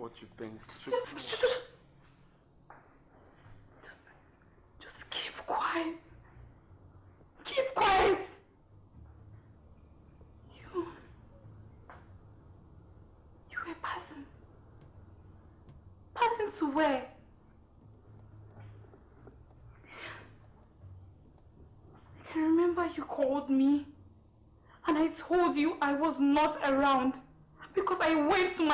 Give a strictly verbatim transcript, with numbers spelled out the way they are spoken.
what you think. Just, just keep quiet. Keep quiet. You, you were passing. Passing to where? I can remember you called me and I told you I was not around because I went to my